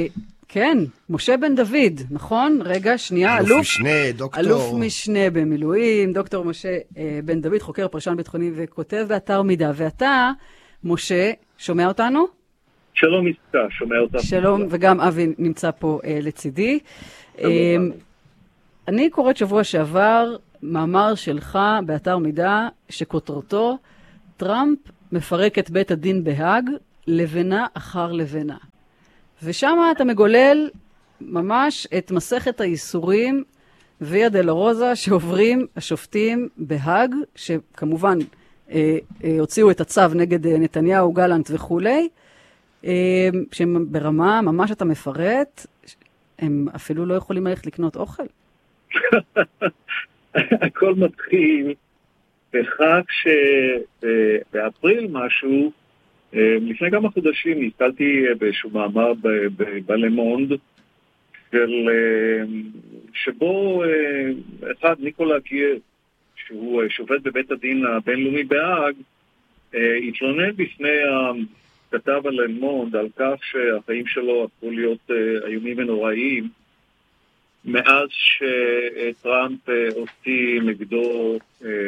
כן, משה בן דוד, נכון? רגע, שנייה, אלוף אלוף משנה, דוקטור. אלוף משנה במילואים, דוקטור משה אה, בן דוד, חוקר פרשן ביטחוני וכותב באתר מידע. ואתה, משה, שומע אותנו? שלום יצקה, שומע אותנו. שלום, וגם אבי נמצא פה אה, לצידי. אה, אני קוראת שבוע שעבר מאמר שלך באתר מידע שכותרתו, טראמפ מפרק את בית הדין בהאג, לבנה אחר לבנה. ושם אתה מגולל ממש את מסכת הייסורים ויה דולורוזה שעוברים השופטים בהאג, שכמובן אה, אה, הוציאו את הצו נגד נתניהו, גלנט וכולי, אה, שהם ברמה, ממש אתה מפרט, הם אפילו לא יכולים ללכת לקנות אוכל. הכל מתחיל בכך שבאפריל משהו, לפני כמה חודשים נתקלתי באיזשהו מאמר בלמונד, שבו אחד, ניקולה גייר, שהוא שופט בבית הדין הבינלאומי בהאג, התלונן בפני הכתב הלמונד על כך שהחיים שלו הפכו להיות איומים ונוראיים, מאז שטראמפ הוציא נגדו,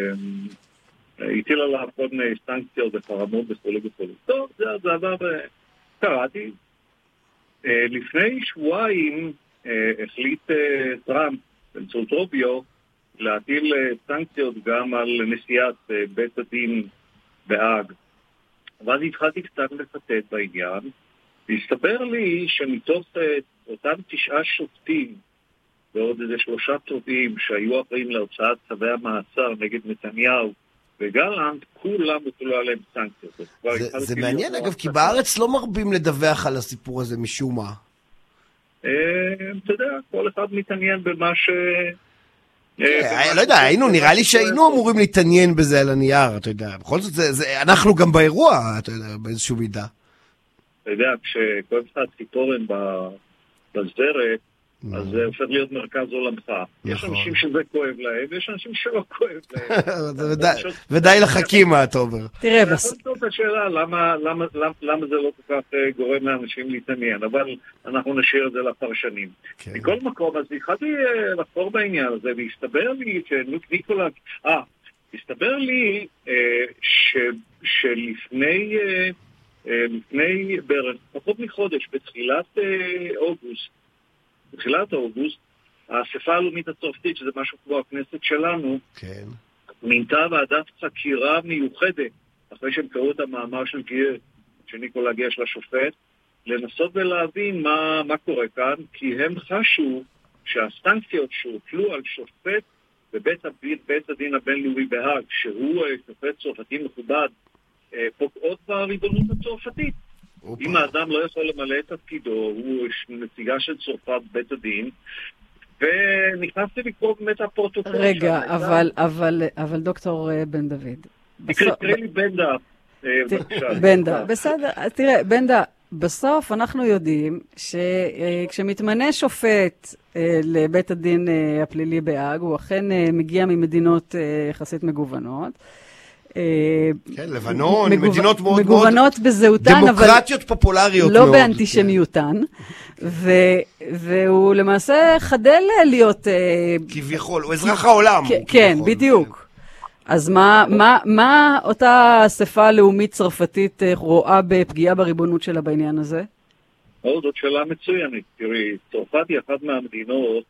הטיל עליו כל מיני סנקציות וחרמות וכו' וכו'. טוב, זה עבר וקראתי. לפני שבועיים החליט טראמפ, באמצעות רוביו, להטיל סנקציות גם על נשיאת בית הדין בהאג. ואז התחלתי קצת לפתט בעניין, והסתבר לי שמתוך אותם תשעה שופטים, ועוד איזה שלושה תובעים שהיו אחראים להוצאת צווי המעצר נגד נתניהו וגלנט, כולם הוטלו עליהם סנקציות. זה, זה מעניין אגב, כי בארץ לא מרבים לדווח על הסיפור הזה משום מה. אתה יודע, כל אחד מתעניין במה ש... לא יודע, היינו, נראה לי שהיינו אמורים להתעניין בזה על הנייר, אתה יודע. בכל זאת, אנחנו גם באירוע, אתה יודע, באיזשהו מידה. אתה יודע, כשכל אחד ציפורן בזרת, אז זה הופך להיות מרכז עולמך. יש אנשים שזה כואב להם, ויש אנשים שלא כואב להם. ודי לחכימה, אתה אומר. תראה, בסוף. זאת השאלה, למה זה לא כל כך גורם לאנשים להתעניין, אבל אנחנו נשאיר את זה לפרשנים. מכל מקום, אז התחלתי לחפור בעניין הזה, והסתבר לי שניקולה... אה, הסתבר לי שלפני לפני בערך פחות מחודש, בתחילת אוגוסט, בתחילת אוגוסט, האספה הלאומית הצרפתית, שזה משהו כמו הכנסת שלנו, כן. מינתה ועדת חקירה מיוחדת, אחרי שהם קראו את המאמר של גייר, שניקולה גייר של השופט, לנסות ולהבין מה, מה קורה כאן, כי הם חשו שהסנקציות שהוטלו על שופט בבית בית הדין הבינלאומי בהאג, שהוא שופט צרפתי מכובד, פוגעות בריבונות הצרפתית. אם האדם לא יכול למלא את תפקידו, הוא נציגה של צרפת בית הדין, ונכנסתי לקרוא באמת הפרוטוקול. רגע, אבל, אבל, אבל דוקטור בן דוד. תקרא לי בנדה. בנדה, בסדר. תראה, בנדה, בסוף אנחנו יודעים שכשמתמנה שופט לבית הדין הפלילי בהאג, הוא אכן מגיע ממדינות יחסית מגוונות, כן, לבנון, מדינות מאוד מגוונות בזהותן, דמוקרטיות פופולריות מאוד. לא באנטישמיותן, והוא למעשה חדל להיות... כביכול, הוא אזרח העולם. כן, בדיוק. אז מה אותה אספה הלאומית צרפתית רואה בפגיעה בריבונות שלה בעניין הזה? זאת שאלה מצוינת. תראי, צרפת היא אחת מהמדינות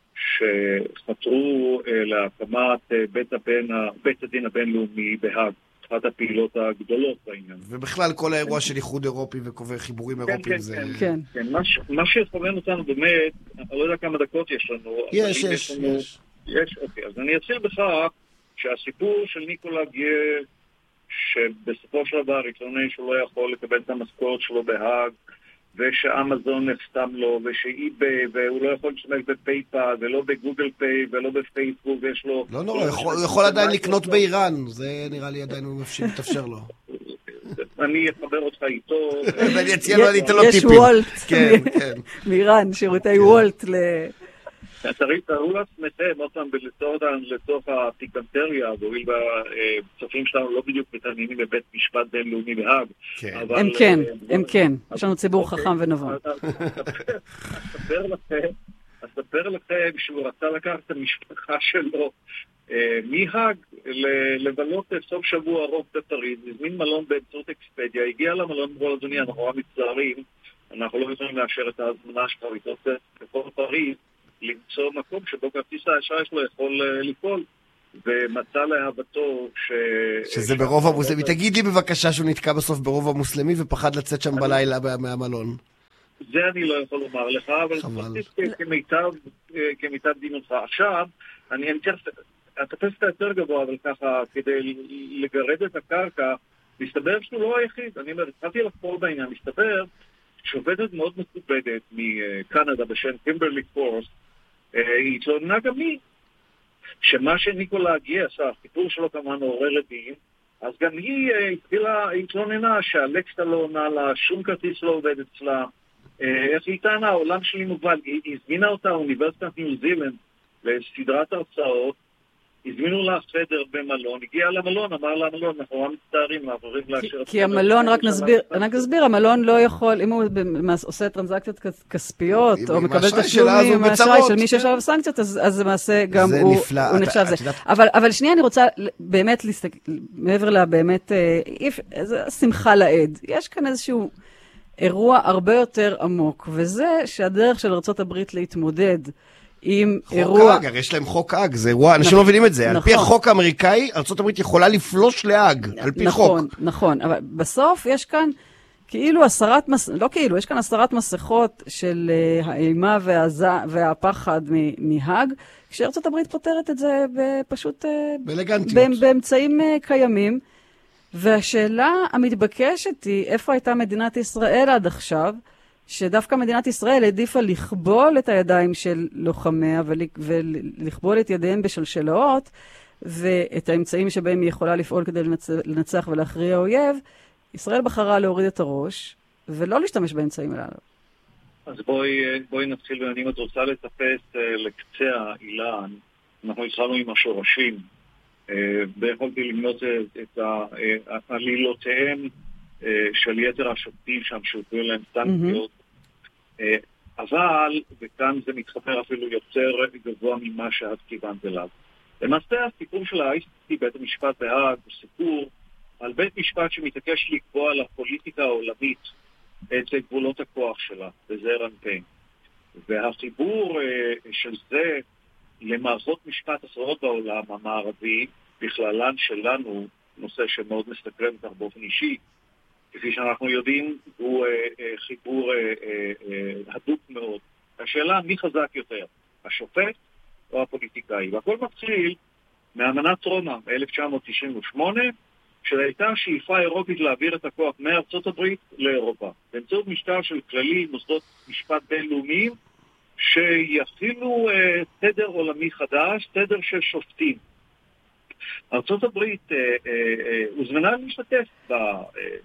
שחתרו להקמת בית, הבן, בית הדין הבינלאומי בהאג, אחת הפעילות הגדולות בעניין. ובכלל כל האירוע של איחוד אירופי וקובעי חיבורים אירופיים כן, זה... כן, כן. כן. מה, מה שיכוון אותנו באמת, אני לא יודע כמה דקות יש לנו. יש, יש, יש, לנו, יש. יש, אוקיי. אז אני אציע בכך שהסיפור של ניקולה גייר, שבסופו של דבר התלונן שהוא לא יכול לקבל את המשכורת שלו בהאג, ושאמזון נחסם לו, ושאיביי, והוא לא יכול להשתמש בפייפל, ולא בגוגל פיי, ולא בפייסבוק, ויש לו... לא נורא, הוא יכול עדיין לקנות באיראן, זה נראה לי עדיין הוא מתאפשר לו. אני אחבר אותך איתו. ואני אציע לו, אני אתן לו טיפים. יש וולט, מאיראן, שירותי וולט ל... תראו לעצמכם, עוד פעם, בלצור אותם לתוך הפיקנטריה, והואיל והצופים שלנו לא בדיוק מתעניינים בבית משפט בינלאומי בהאג. הם כן, הם כן. יש לנו ציבור חכם ונבון. אספר לכם שהוא רצה לקחת את המשפחה שלו מהאג לבלות סוף שבוע ארוך בפריז, הזמין מלון באמצעות אקספדיה, הגיע למלון, אמרו אדוני, אנחנו מצטערים, אנחנו לא יכולים לאשר את ההזמנה שלך בכל פריז, למצוא מקום שבו כרטיס האשראי שלו יכול לפעול, ומצא להבתו ש... שזה ברוב המוסלמי. תגיד לי בבקשה שהוא נתקע בסוף ברוב המוסלמי ופחד לצאת שם בלילה מהמלון. זה אני לא יכול לומר לך, אבל כמיטב דינותך. עכשיו, אני אתפס את היותר גבוה, אבל ככה, כדי לגרד את הקרקע, מסתבר שהוא לא היחיד. אני אומר, התחלתי לחפור בעניין, מסתבר שעובדת מאוד מכובדת מקנדה בשם קימברלי פורס, היא התלוננה גם היא, שמה שניקולה גיי עשה, הסיפור שלו כמובן מעורר עדים, אז גם היא התחילה, היא התלוננה שהלקסטה לא עונה לה, שום כרטיס לא עובד אצלה, איך היא טענה, העולם שלי מוגבל, היא הזמינה אותה אוניברסיטת ניו זילנד לסדרת הרצאות, הזמינו לה חדר במלון, הגיע למלון, אמר לה המלון, אנחנו לא מצטערים, מעברים לאשר... כי המלון, רק נסביר, רק נסביר, המלון לא יכול, אם הוא עושה טרנזקציות כספיות, או מקבל תשלומים מהאשראי של מי שיש עליו סנקציות, אז למעשה גם הוא נחשב זה. אבל שנייה, אני רוצה באמת להסתכל, מעבר לה באמת, איזה שמחה לעד. יש כאן איזשהו אירוע הרבה יותר עמוק, וזה שהדרך של ארצות הברית להתמודד עם אירוע... חוק האג, יש להם חוק האג, זה אירוע, אנשים לא מבינים את זה. על פי החוק האמריקאי, ארצות הברית יכולה לפלוש לאג, על פי חוק. נכון, נכון, אבל בסוף יש כאן כאילו הסרת, לא כאילו, יש כאן הסרת מסכות של האימה והפחד מהאג, כשארצות הברית פותרת את זה פשוט... באלגנטיות. באמצעים קיימים, והשאלה המתבקשת היא, איפה הייתה מדינת ישראל עד עכשיו, שדווקא מדינת ישראל העדיפה לכבול את הידיים של לוחמיה ולכבול את ידיהם בשלשלאות, ואת האמצעים שבהם היא יכולה לפעול כדי לנצח ולהכריע אויב, ישראל בחרה להוריד את הראש ולא להשתמש באמצעים הללו. אז בואי, בואי נתחיל, ואני את רוצה לטפס לקצה האילן, אנחנו התחלנו עם השורשים, ויכולתי למנות את העלילותיהם של יתר השופטים שם שהוטלו להם סנקציות, אבל, וכאן זה מתחבר אפילו יותר גבוה ממה שאת כיוונת אליו. למעשה הסיפור של ה-איי סי סי, בית המשפט בהאג, הוא סיפור על בית משפט שמתעקש לקבוע לפוליטיקה העולמית את גבולות הכוח שלה, בזעיר אנפין. והחיבור של זה למערכות משפט אחרות בעולם המערבי, בכללן שלנו, נושא שמאוד מסתקרן כך באופן אישי, כפי שאנחנו יודעים, הוא אה, אה, חיבור אה, אה, אה, הדוק מאוד. השאלה מי חזק יותר, השופט או הפוליטיקאי. והכל מתחיל מאמנת רומא ב-אלף תשע מאות תשעים ושמונה, שהייתה שאיפה אירופית להעביר את הכוח מארצות הברית לאירופה. באמצעות משטר של כללי מוסדות משפט בינלאומיים, שיכילו אה, תדר עולמי חדש, תדר של שופטים. ארצות הברית אה, אה, אה, הוזמנה להשתתף ב... אה,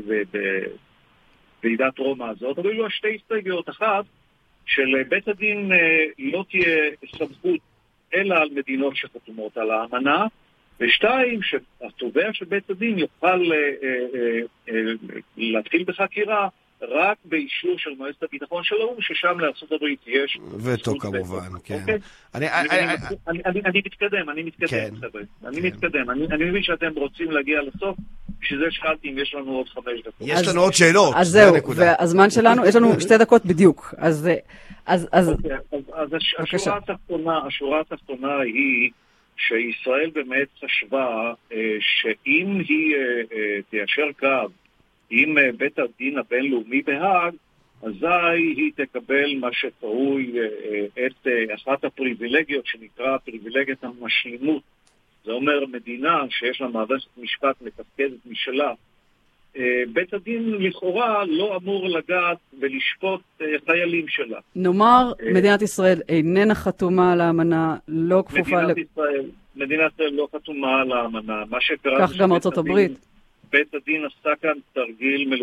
בוועידת רומא הזאת, אבל היו שתי הסתייגויות. אחת, של בית הדין לא תהיה סמכות אלא על מדינות שחתומות על האמנה, ושתיים, שהתובע של בית הדין יוכל להתחיל בחקירה רק באישור של מועצת הביטחון של האו"ם, ששם לארצות הברית יש... וטו כמובן, כן. אני מתקדם, אני מתקדם, אני מתקדם. אני מבין שאתם רוצים להגיע לסוף, בשביל זה שאלתי אם יש לנו עוד חמש דקות. יש לנו עוד שאלות. אז זהו, והזמן שלנו, יש לנו שתי דקות בדיוק. אז השורה התחתונה היא שישראל באמת חשבה שאם היא תיישר קו עם בית הדין הבינלאומי בהאג, אזי היא תקבל מה שקרוי את אחת הפריבילגיות שנקרא פריבילגיית המשלימות. זה אומר מדינה שיש לה מערכת משפט מתפקדת משלה. בית הדין לכאורה לא אמור לגעת ולשפוט חיילים שלה. נאמר, מדינת ישראל איננה חתומה על האמנה, לא כפופה... מדינת ישראל לא חתומה על האמנה. מה שקרה... כך גם ארצות הברית. בית הדין עשה כאן תרגיל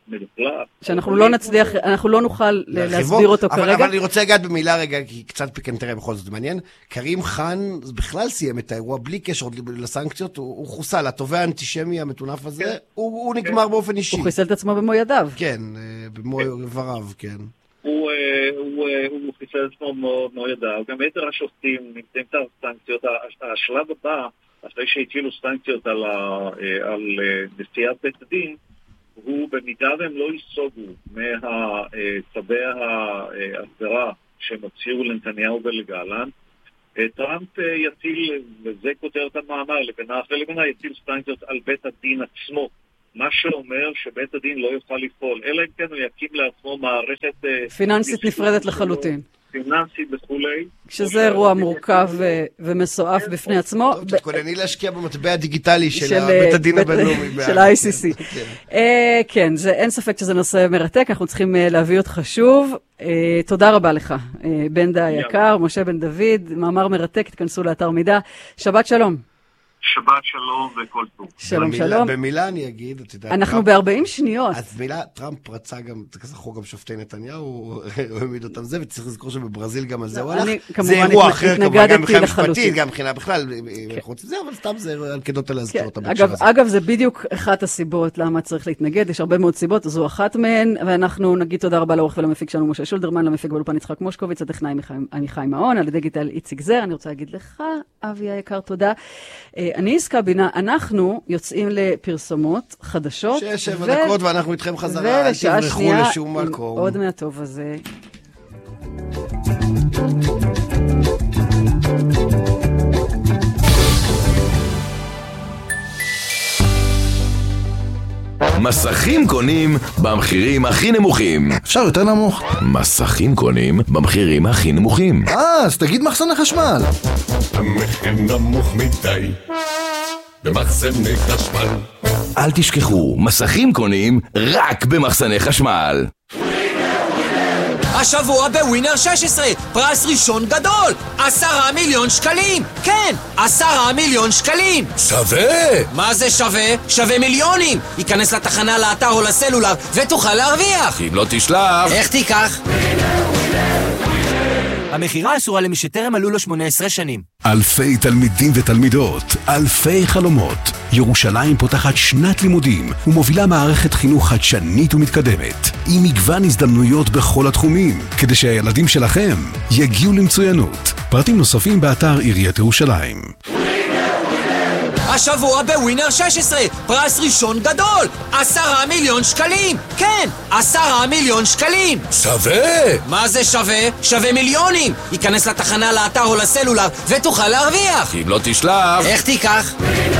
מדופלח. שאנחנו לא נצליח, אנחנו לא נוכל להסביר אותו כרגע. אבל אני רוצה לגעת במילה רגע, כי קצת פיקנטריה בכל זאת, זה מעניין. קרים חאן בכלל סיים את האירוע בלי קשר לסנקציות, הוא חוסל, התובע האנטישמי המטונף הזה, הוא נגמר באופן אישי. הוא חיסל את עצמו במו ידיו. כן, במו איבריו, כן. הוא חיסל את עצמו במו ידיו, גם יתר השופטים נמצאים את הסנקציות. השלב הבא, אחרי שהטילו סנקציות על נשיאת בית הדין, הוא במידה והם לא ייסוגו מהצבי ההסדרה שהם הוציאו לנתניהו ולגלנט, טראמפ יטיל, וזה כותרת המאמר, לבינה אחרי לבינה, יטיל סנקציות על בית הדין עצמו, מה שאומר שבית הדין לא יוכל לפעול, אלא אם כן הוא יקים לעצמו מערכת פיננסית נפרדת לחלוטין. פיננסית וכולי. שזה אירוע מורכב ומסועף בפני עצמו. טוב, תתכונני להשקיע במטבע הדיגיטלי של בית הדין הבינלאומי. של ה-איי סי סי. כן, אין ספק שזה נושא מרתק, אנחנו צריכים להביא אותך שוב. תודה רבה לך, בנדה היקר, משה בן דוד, מאמר מרתק, התכנסו לאתר מידע. שבת שלום. שבת שלום וכל טוב. שלום שלום. במילה אני אגיד, את יודעת, אנחנו ב-ארבעים שניות. אז מילה, טראמפ רצה גם, כזכור גם שופטי נתניהו, הוא העמיד אותם זה, וצריך לזכור שבברזיל גם על זה הוא הלך. זה אירוע אחר, כמובן, גם מבחינה משפטית, גם מבחינה בכלל, חוץ מזה, אבל סתם זה כדות להזכיר אותם. אגב, זה בדיוק אחת הסיבות למה צריך להתנגד, יש הרבה מאוד סיבות, זו אחת מהן, ואנחנו נגיד תודה רבה לעורך ולמפיק שלנו משה שולדרמן, למפיק באולפן יצחק מושקוביץ, הטכנאי עמיחי מעון, על הדיגיטל איציק זר. אני רוצה להגיד לך, אבי היקר, תודה. אני עסקה בינה, אנחנו יוצאים לפרסומות חדשות. שש, שבע דקות ואנחנו איתכם חזרה, אל תברחו לשום מקום. עוד מהטוב הזה. מסכים קונים במחירים הכי נמוכים. אפשר יותר נמוך? מסכים קונים במחירים הכי נמוכים. אה, אז תגיד מחסני חשמל. המחיר נמוך מדי במחסני חשמל. אל תשכחו, מסכים קונים רק במחסני חשמל. השבוע בווינר שש עשרה, פרס ראשון גדול, עשרה מיליון שקלים. כן, עשרה מיליון שקלים. שווה? מה זה שווה? שווה מיליונים. ייכנס לתחנה, לאתר או לסלולר ותוכל להרוויח. אם לא תשלח, איך תיקח? המחירה אסורה למי שטרם מלאו לו שמונה עשרה שנים. אלפי תלמידים ותלמידות, אלפי חלומות. ירושלים פותחת שנת לימודים ומובילה מערכת חינוך חדשנית ומתקדמת, עם מגוון הזדמנויות בכל התחומים, כדי שהילדים שלכם יגיעו למצוינות. פרטים נוספים באתר עיריית ירושלים. השבוע בווינר שש עשרה, פרס ראשון גדול, עשרה מיליון שקלים. כן, עשרה מיליון שקלים. שווה? מה זה שווה? שווה מיליונים. ייכנס לתחנה, לאתר או לסלולר ותוכל להרוויח. אם לא תשלח, איך תיקח?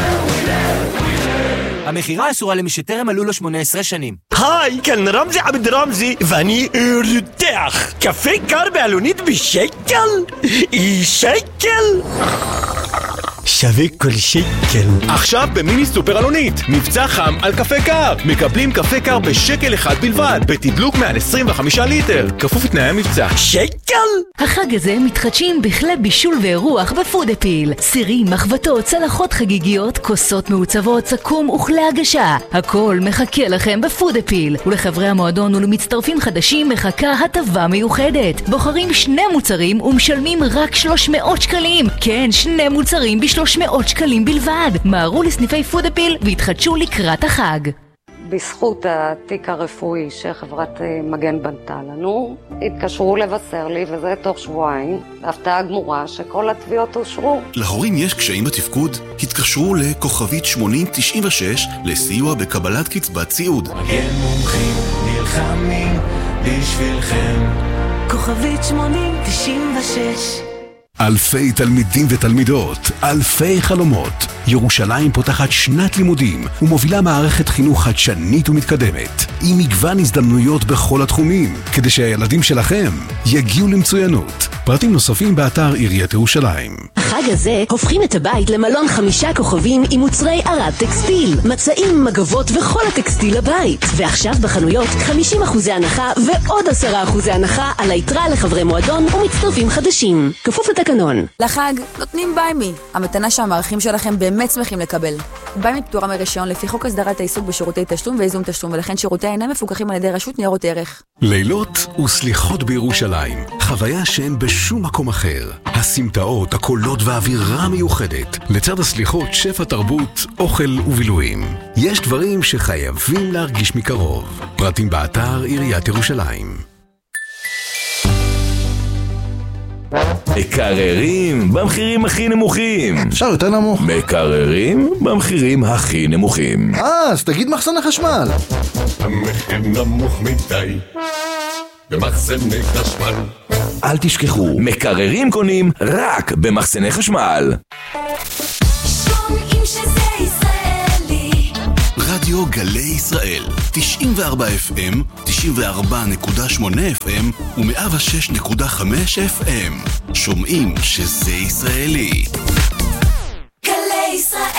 המחירה אסורה למי שטרם מלאו לו שמונה עשרה שנים. היי, כאן רמזי עבד רמזי, ואני רותח. קפה קר בעלונית בשקל? שקל? שווה כל שקל. עכשיו במיני סופר אלונית, מבצע חם על קפה קר. מקבלים קפה קר בשקל אחד בלבד, בתדלוק מעל עשרים וחמישה ליטר, כפוף לתנאי המבצע. שקל? החג הזה מתחדשים בכלי בישול ואירוח בפודאפיל. סירים, מחבטות, צלחות חגיגיות, כוסות מעוצבות, סכו"ם וכלי הגשה. הכל מחכה לכם בפודאפיל. ולחברי המועדון ולמצטרפים חדשים מחכה הטבה מיוחדת. בוחרים שני מוצרים ומשלמים רק שלוש מאות שקלים. כן, שני מוצרים בשלוש מאות שקלים בלבד. מהרו לסניפי פודאפיל והתחדשו לקראת החג. בזכות התיק הרפואי שחברת מגן בנתה לנו, התקשרו לבשר לי, וזה תוך שבועיים, להפתעה גמורה שכל התביעות אושרו. להורים יש קשיים בתפקוד? התקשרו לכוכבית שמונים תשעים ושש לסיוע בקבלת קצבת סיעוד. מגן מומחים נלחמים בשבילכם. כוכבית שמונים תשעים ושש. אלפי תלמידים ותלמידות, אלפי חלומות. ירושלים פותחת שנת לימודים ומובילה מערכת חינוך חדשנית ומתקדמת, עם מגוון הזדמנויות בכל התחומים, כדי שהילדים שלכם יגיעו למצוינות. פרטים נוספים באתר עיריית ירושלים. בחג הזה הופכים את הבית למלון חמישה כוכבים עם מוצרי ערד טקסטיל, מצעים, מגבות וכל הטקסטיל לבית. ועכשיו בחנויות חמישים אחוז הנחה ועוד עשרה אחוז הנחה על היתרה לחברי מועדון ומצטרפים חדשים. כפוף לתקנון. לחג נותנים ביימי, המתנה שהמערכים שלכם באמת שמחים לקבל. ביימי פטורה מרישיון לפי חוק הסדרת העיסוק בשירותי תשלום וייזום תשלום, ולכן שירותיה אינם מפוקחים על ידי רשות ניירות ערך. לילות וסליחות בירושלים, חוויה שאין בשום מקום אחר. הסמטאות, הקולות והאווירה המיוחדת. לצד הסליחות, שפע תרבות, אוכל ובילויים. יש דברים שחייבים להרגיש מקרוב. פרטים באתר עיריית ירושלים. מקררים במחירים הכי נמוכים. אפשר יותר נמוך. מקררים במחירים הכי נמוכים. אה, אז תגיד מחסן החשמל. המחיר נמוך מדי במחסני חשמל. אל תשכחו, מקררים קונים רק במחסני חשמל. שומעים שזה ישראלי. רדיו גלי ישראל, תשעים וארבע אף אם, תשעים וארבע נקודה שמונה אף אם ו-מאה ושש נקודה חמש אף אם. שומעים שזה ישראלי. גלי ישראל.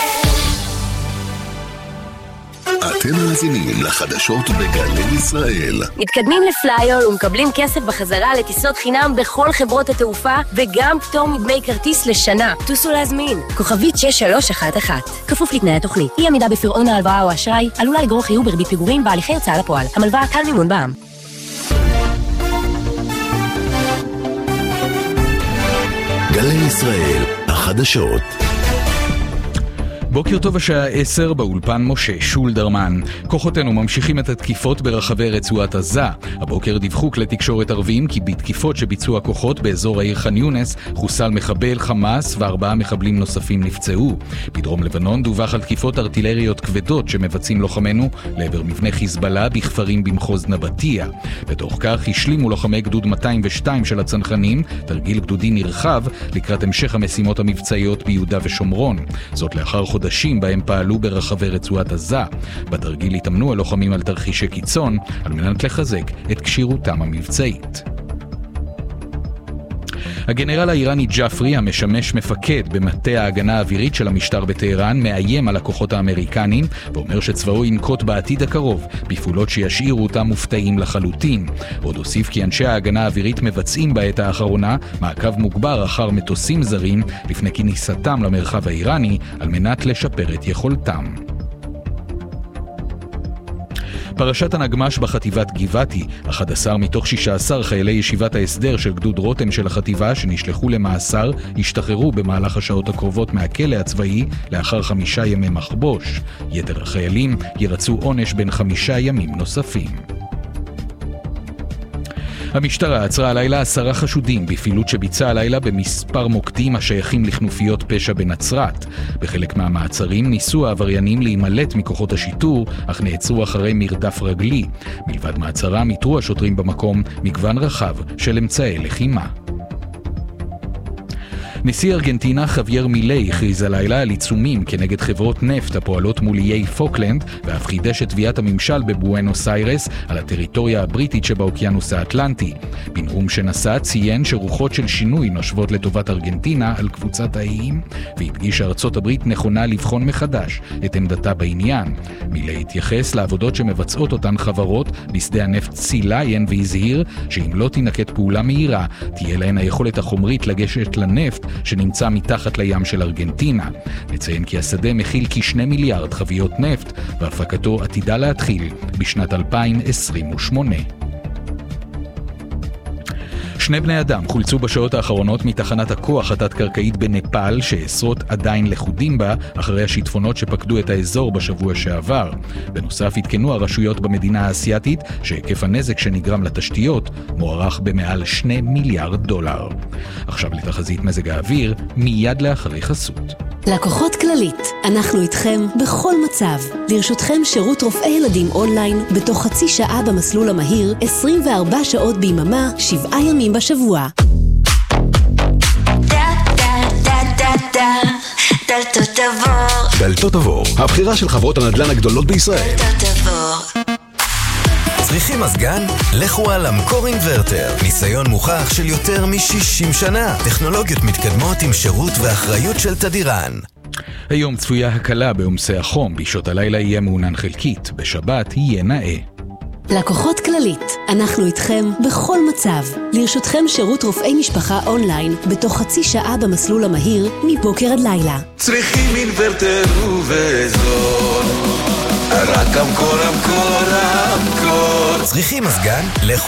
אתם מאזינים לחדשות בגלי ישראל. מתקדמים לפליול ומקבלים כסף בחזרה לטיסות חינם בכל חברות התעופה וגם פטור מדמי כרטיס לשנה. טוסו להזמין. כוכבית שש שלוש אחת אחת. כפוף לתנאי התוכנית. אי עמידה בפירעון ההלוואה או אשראי עלולה לגרור חיוב בריבית פיגורים בהליכי הוצאה לפועל. המלוואה קל מימון בע"מ. גלי ישראל, החדשות. בוקר טוב, השעה עשר, באולפן משה שולדרמן. כוחותינו ממשיכים את התקיפות ברחבי רצועת עזה. הבוקר דיווחו כלי תקשורת ערביים כי בתקיפות שביצעו הכוחות באזור העיר ח'אן יונס חוסל מחבל חמאס וארבעה מחבלים נוספים נפצעו. בדרום לבנון דווח על תקיפות ארטילריות כבדות שמבצעים לוחמינו לעבר מבנה חיזבאללה בכפרים במחוז נבטיה. בתוך כך השלימו לוחמי גדוד מאתיים ושתיים של הצנחנים תרגיל גדודי נרחב לקראת המשך המשימות המבצעיות ביהודה ושומרון. זאת לאחר חודשים בהם פעלו ברחבי רצועת עזה. בתרגיל התאמנו הלוחמים על תרחישי קיצון על מנת לחזק את כשירותם המבצעית. הגנרל האיראני ג'פרי, המשמש מפקד במטה ההגנה האווירית של המשטר בטהרן, מאיים על הכוחות האמריקנים ואומר שצבאו ינקוט בעתיד הקרוב בפעולות שישאירו אותם מופתעים לחלוטין. עוד הוסיף כי אנשי ההגנה האווירית מבצעים בעת האחרונה מעקב מוגבר אחר מטוסים זרים לפני כניסתם למרחב האיראני על מנת לשפר את יכולתם. פרשת הנגמש בחטיבת גבעתי, אחד עשר מתוך שישה עשר חיילי ישיבת ההסדר של גדוד רותם של החטיבה שנשלחו למאסר, השתחררו במהלך השעות הקרובות מהכלא הצבאי לאחר חמישה ימי מחבוש. יתר החיילים ירצו עונש בין חמישה ימים נוספים. המשטרה עצרה הלילה עשרה חשודים בפעילות שביצעה הלילה במספר מוקדים השייכים לכנופיות פשע בנצרת. בחלק מהמעצרים ניסו העבריינים להימלט מכוחות השיטור, אך נעצרו אחרי מרדף רגלי. מלבד מעצרם יתרו השוטרים במקום מגוון רחב של אמצעי לחימה. נשיא ארגנטינה חווייר מילי הכריז הלילה על עיצומים כנגד חברות נפט הפועלות מול איי פוקלנד, ואף חידש את תביעת הממשל בבואנוס איירס על הטריטוריה הבריטית שבאוקיינוס האטלנטי. בנאום שנשא ציין שרוחות של שינוי נושבות לטובת ארגנטינה על קבוצת האיים, והדגיש שארצות הברית נכונה לבחון מחדש את עמדתה בעניין. מילי התייחס לעבודות שמבצעות אותן חברות בשדה הנפט סי ליין והזהיר שאם לא תינקט פעולה מהירה תהיה להן היכולת החומרית לגשת לנפט שנמצא מתחת לים של ארגנטינה. נציין כי השדה מכיל כשני מיליארד חביות נפט, והפקתו עתידה להתחיל בשנת אלפיים עשרים ושמונה. שני בני אדם חולצו בשעות האחרונות מתחנת הכוח התת-קרקעית בנפאל, שעשרות עדיין לכודים בה אחרי השיטפונות שפקדו את האזור בשבוע שעבר. בנוסף התקנו הרשויות במדינה האסייתית שהיקף הנזק שנגרם לתשתיות מוערך במעל שני מיליארד דולר. עכשיו לתחזית מזג האוויר, מיד לאחרי חסות. לקוחות כללית, אנחנו איתכם בכל מצב. לרשותכם שירות רופאי ילדים אונליין בתוך חצי שעה במסלול המהיר, עשרים וארבע שעות ביממה, שבעה ימים בשבוע. דלתות עבור. דלתות עבור, הבחירה של חברות הנדל"ן הגדולות בישראל. דלתות עבור. צריכים מזגן? לכו על אמקור אינברטר. ניסיון מוכח של יותר מ-שישים שנה. טכנולוגיות מתקדמות עם שירות ואחריות של תדירן. היום צפויה הקלה בעומסי החום, בשעות הלילה יהיה מעונן חלקית, בשבת יהיה נאה. לקוחות כללית, אנחנו איתכם בכל מצב. לרשותכם שירות רופאי משפחה אונליין, בתוך חצי שעה במסלול המהיר, מבוקר עד לילה. צריכים אינברטר ובזול, רק אמקור, אמקור, אמקור. צריכים מזגן? לכו